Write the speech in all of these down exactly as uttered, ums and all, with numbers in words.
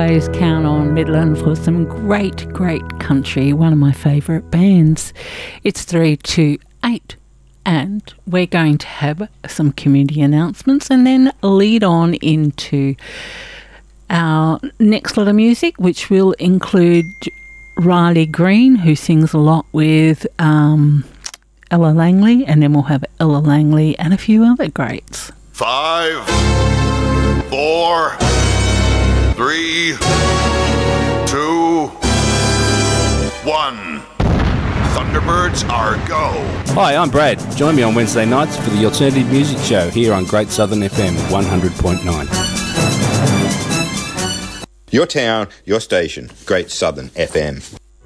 always count on Midland for some great, great country, one of my favourite bands. It's three to eight, and we're going to have some community announcements and then lead on into our next lot of music, which will include Riley Green, who sings a lot with um, Ella Langley, and then we'll have Ella Langley and a few other greats. Five, four, three, two, one. Thunderbirds are go. Hi, I'm Brad. Join me on Wednesday nights for the Alternative Music Show here on Great Southern F M one hundred point nine. Your town, your station, Great Southern F M.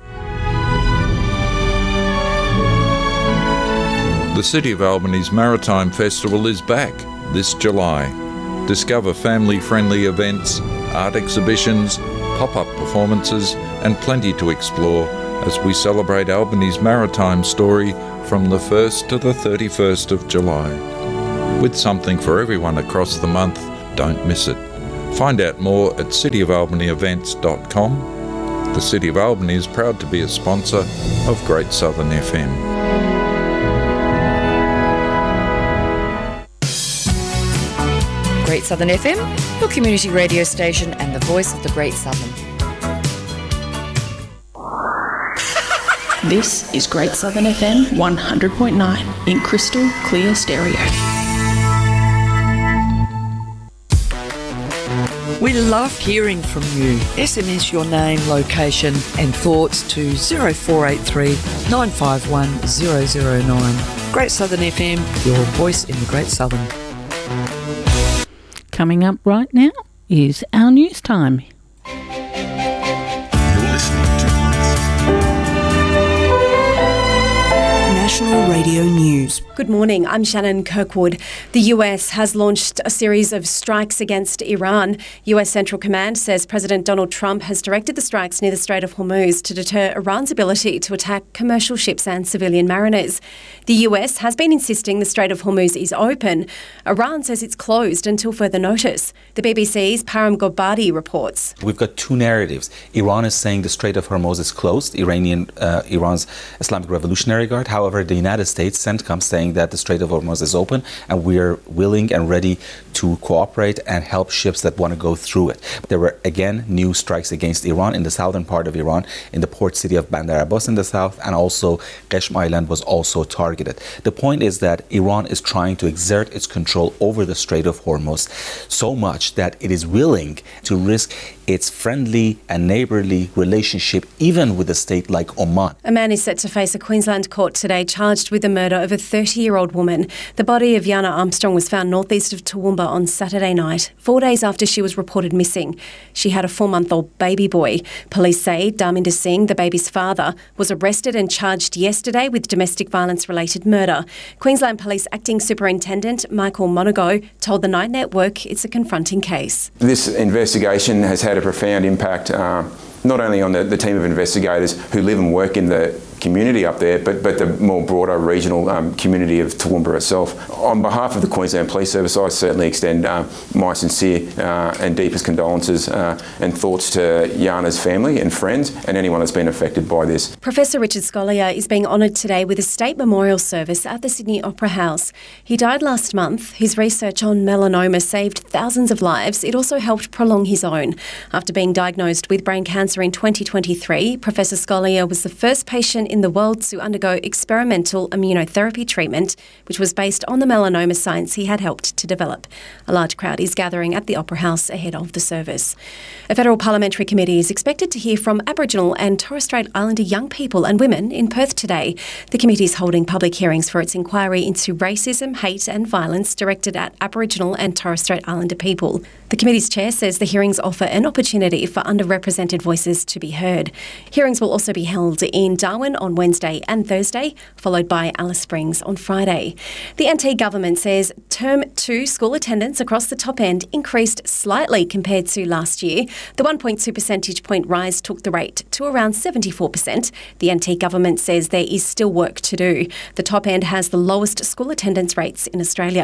The City of Albany's Maritime Festival is back this July. Discover family-friendly events, art exhibitions, pop-up performances, and plenty to explore as we celebrate Albany's maritime story from the first to the thirty-first of July. With something for everyone across the month, don't miss it. Find out more at city of albany events dot com. The City of Albany is proud to be a sponsor of Great Southern F M. Great Southern F M, your community radio station and the voice of the Great Southern. This is Great Southern F M one hundred point nine in crystal clear stereo. We love hearing from you. S M S your name, location and thoughts to zero four eight three, nine five one, zero zero nine. Great Southern F M, your voice in the Great Southern. Coming up right now is our news time. You're listening to National Radio News. Good morning, I'm Shannon Kirkwood. The U S has launched a series of strikes against Iran. U S Central Command says President Donald Trump has directed the strikes near the Strait of Hormuz to deter Iran's ability to attack commercial ships and civilian mariners. The U S has been insisting the Strait of Hormuz is open. Iran says it's closed until further notice. The B B C's Param Gobadi reports. We've got two narratives. Iran is saying the Strait of Hormuz is closed, Iranian, uh, Iran's Islamic Revolutionary Guard. However, the United States, CENTCOM, saying that the Strait of Hormuz is open and we are willing and ready to cooperate and help ships that want to go through it. There were, again, new strikes against Iran in the southern part of Iran, in the port city of Bandar Abbas in the south, and also Qeshm Island was also targeted. The point is that Iran is trying to exert its control over the Strait of Hormuz so much that it is willing to risk its friendly and neighbourly relationship even with a state like Oman. A man is set to face a Queensland court today charged with the murder of a thirty-year-old woman. The body of Yana Armstrong was found northeast of Toowoomba on Saturday night, four days after she was reported missing. She had a four-month-old baby boy. Police say Dharminder Singh, the baby's father, was arrested and charged yesterday with domestic violence-related murder. Queensland Police Acting Superintendent Michael Monago told the Night Network it's a confronting case. This investigation has had a profound impact uh, not only on the, the team of investigators who live and work in the community up there, but, but the more broader regional um, community of Toowoomba itself. On behalf of the Queensland Police Service, I certainly extend uh, my sincere uh, and deepest condolences uh, and thoughts to Yana's family and friends and anyone that's been affected by this. Professor Richard Scolyer is being honoured today with a state memorial service at the Sydney Opera House. He died last month. His research on melanoma saved thousands of lives. It also helped prolong his own. After being diagnosed with brain cancer in twenty twenty-three, Professor Scolyer was the first patient in the world to undergo experimental immunotherapy treatment, which was based on the melanoma science he had helped to develop. A large crowd is gathering at the Opera House ahead of the service. A federal parliamentary committee is expected to hear from Aboriginal and Torres Strait Islander young people and women in Perth today. The committee is holding public hearings for its inquiry into racism, hate and violence directed at Aboriginal and Torres Strait Islander people. The committee's chair says the hearings offer an opportunity for underrepresented voices to be heard. Hearings will also be held in Darwin on Wednesday and Thursday, followed by Alice Springs on Friday. The N T government says term two school attendance across the top end increased slightly compared to last year. The one point two percentage point rise took the rate to around seventy-four percent. The N T government says there is still work to do. The top end has the lowest school attendance rates in Australia.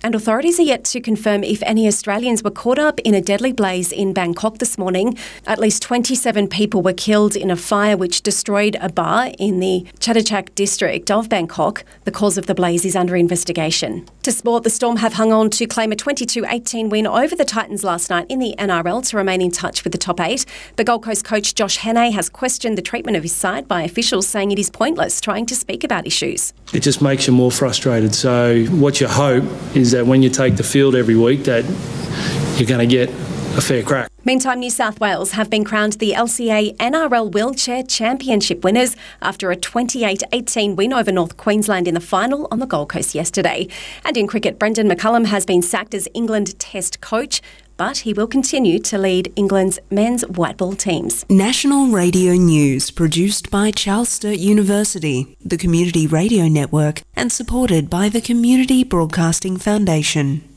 And authorities are yet to confirm if any Australians were caught up in a deadly blaze in Bangkok this morning. At least twenty-seven people were killed in a fire which destroyed a bar in the Chatuchak district of Bangkok. The cause of the blaze is under investigation. To sport, the Storm have hung on to claim a twenty-two eighteen win over the Titans last night in the N R L to remain in touch with the top eight. But Gold Coast coach Josh Hannay has questioned the treatment of his side by officials, saying it is pointless trying to speak about issues. It just makes you more frustrated. So what you hope is that when you take the field every week that you're going to get a fair crack. Meantime, New South Wales have been crowned the L C A N R L Wheelchair Championship winners after a twenty-eight eighteen win over North Queensland in the final on the Gold Coast yesterday. And in cricket, Brendan McCullum has been sacked as England Test coach, but he will continue to lead England's men's white ball teams. National Radio News, produced by Charles Sturt University, the Community Radio Network, and supported by the Community Broadcasting Foundation.